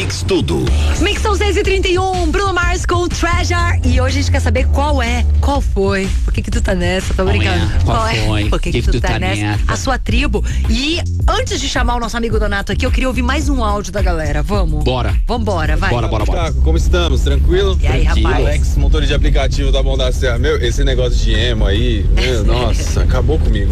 Mix Tudo. Mix são 6h31, Bruno Mars com Treasure. E hoje a gente quer saber qual foi. Por que tu tá nessa? Tô brincando. Qual foi? Por que tu tá nessa? A sua tribo. E antes de chamar o nosso amigo Donato aqui, eu queria ouvir mais um áudio da galera. Vamos? Bora. Vambora, vai. Bora. Caco, como estamos? Tranquilo? E aí, Tranquilo. rapaz? Alex, motor de aplicativo da Bom da Serra. Meu, esse negócio de emo aí, nossa, acabou comigo.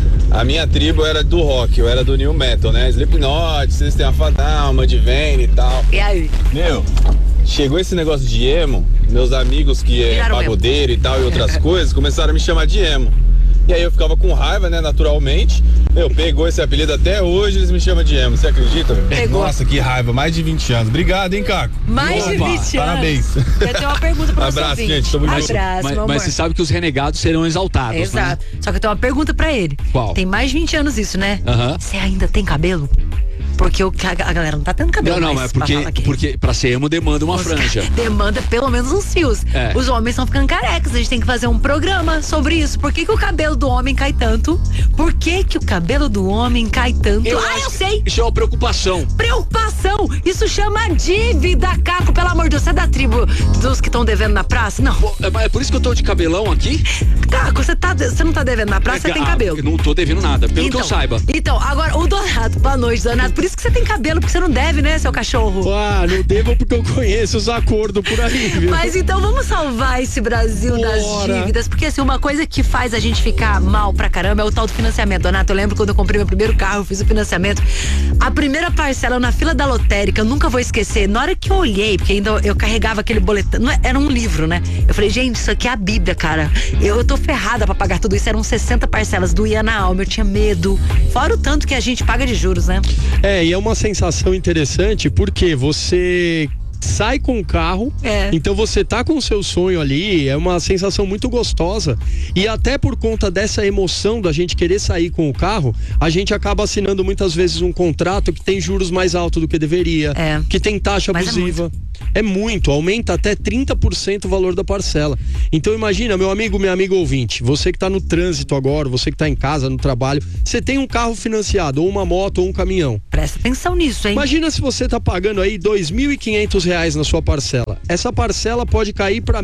A minha tribo era do rock, eu era do new metal, né? Slipknot, System of a Down, Mudvayne e tal. E aí? Meu, chegou esse negócio de emo, meus amigos que é Viraram pagodeiro e tal e outras coisas, começaram a me chamar de emo. E aí eu ficava com raiva, né, naturalmente. Pegou esse apelido até hoje, eles me chamam de emo, você acredita? Pegou. Nossa, que raiva, mais de 20 anos. Obrigado, hein, Caco? Mais de 20 anos. Parabéns. Eu tenho uma pergunta pra você. Abraço, gente, tamo junto. Abraço, meu amor. Mas você sabe que os renegados serão exaltados, Exato. né? Só que eu tenho uma pergunta pra ele. Qual? Tem mais de 20 anos isso, né? Aham. Você ainda tem cabelo? Porque a galera não tá tendo cabelo Não, mais mas porque pra ser emo demanda uma franja. Demanda pelo menos uns fios. É. Os homens estão ficando carecas. A gente tem que fazer um programa sobre isso. Por que o cabelo do homem cai tanto? Por que o cabelo do homem cai tanto? Eu sei! Isso é uma preocupação. Preocupação! Isso chama dívida, Caco. Pelo amor de Deus, você é da tribo dos que estão devendo na praça? Não. É por isso que eu tô de cabelão aqui? Caco, você não tá devendo na praça, você tem cabelo. Não tô devendo nada, pelo que eu saiba. Então, agora, o Donato, boa noite, Donato. Por isso que você tem cabelo, porque você não deve, né, seu cachorro? Não devo porque eu conheço os acordos por aí, viu? Mas então vamos salvar esse Brasil das dívidas, porque assim, uma coisa que faz a gente ficar mal pra caramba é o tal do financiamento. Donato, eu lembro quando eu comprei meu primeiro carro, eu fiz o financiamento. A primeira parcela na fila da lotérica, eu nunca vou esquecer. Na hora que eu olhei, porque ainda eu carregava aquele boletim, era um livro, né? Eu falei, gente, isso aqui é a Bíblia, cara. Eu tô ferrada pra pagar tudo isso. Eram 60 parcelas, doía na alma, eu tinha medo. Fora o tanto que a gente paga de juros, né? E é uma sensação interessante porque você sai com o carro, então você tá com o seu sonho ali, é uma sensação muito gostosa, e até por conta dessa emoção da gente querer sair com o carro, a gente acaba assinando muitas vezes um contrato que tem juros mais altos do que deveria, que tem taxa abusiva. É muito, aumenta até 30% o valor da parcela. Então imagina, meu amigo, minha amiga ouvinte, você que tá no trânsito agora, você que tá em casa, no trabalho, você tem um carro financiado, ou uma moto, ou um caminhão. Presta atenção nisso, hein? Imagina se você tá pagando aí R$2.500 na sua parcela. Essa parcela pode cair para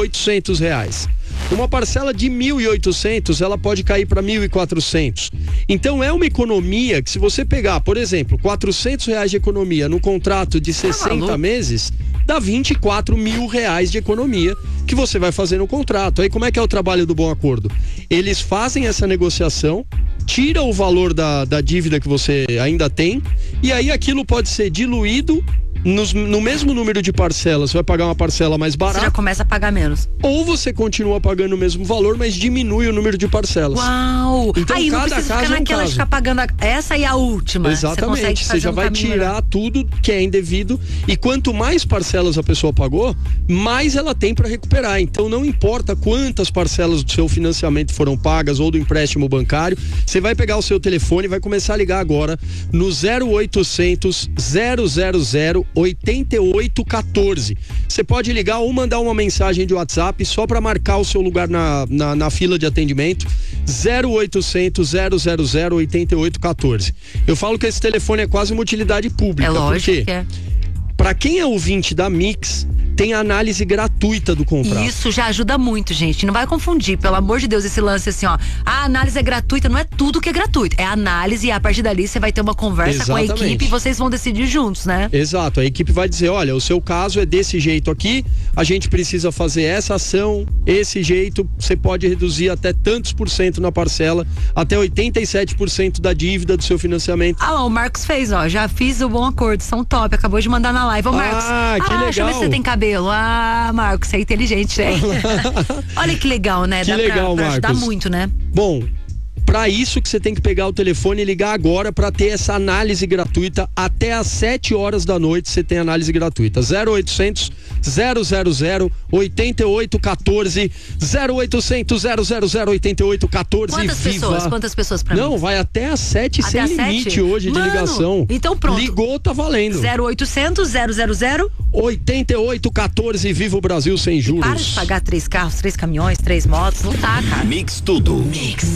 R$1.800. Uma parcela de 1.800, ela pode cair para 1.400. Então é uma economia que, se você pegar, por exemplo, R$400 de economia no contrato de 60 meses, dá R$24 mil de economia que você vai fazer no contrato. Aí como é que é o trabalho do Bom Acordo? Eles fazem essa negociação, tira o valor da dívida que você ainda tem, e aí aquilo pode ser diluído no mesmo número de parcelas. Você vai pagar uma parcela mais barata. Você já começa a pagar menos. Ou você continua pagando o mesmo valor, mas diminui o número de parcelas. Uau! Então aí não cada precisa caso ficar é um naquela de caso. ficar pagando essa e a última. Exatamente. Você já vai tirar tudo que é indevido, e quanto mais parcelas a pessoa pagou, mais ela tem para recuperar. Então não importa quantas parcelas do seu financiamento foram pagas ou do empréstimo bancário, você vai pegar o seu telefone e vai começar a ligar agora no 0800 000 8814. Você pode ligar ou mandar uma mensagem de WhatsApp só para marcar o seu lugar na fila de atendimento. 0800 000 8814. Eu falo que esse telefone é quase uma utilidade pública. É lógico porque que é. Para quem é ouvinte da Mix, tem a análise gratuita do contrato. Isso já ajuda muito, gente. Não vai confundir, pelo amor de Deus, esse lance assim, ó. A análise é gratuita, não é tudo que é gratuito. É análise, e a partir dali você vai ter uma conversa com a equipe e vocês vão decidir juntos, né? Exato, a equipe vai dizer, olha, o seu caso é desse jeito aqui, a gente precisa fazer essa ação, esse jeito, você pode reduzir até tantos por cento na parcela, até 87% da dívida do seu financiamento. Ah lá, o Marcos fez, ó, já fiz o Bom Acordo, são top, acabou de mandar na live. Ô, Marcos, que legal. Deixa eu ver se você tem cabelo. Marcos, você é inteligente, né? Olha que legal, né? Que legal, pra ajudar Marcos. muito, né? Bom, para isso que você tem que pegar o telefone e ligar agora para ter essa análise gratuita. Até às 7 horas da noite você tem análise gratuita. 0800 000 8814 0800 000 8814. Quantas pessoas pra mim? Não, vai até às 7 até sem às limite 7? hoje de ligação. Então pronto. Ligou, tá valendo. 0800 000 8814. Viva o Brasil sem juros. Para de pagar 3 carros, 3 caminhões, 3 motos, não tá, cara. Mix Tudo. Mix.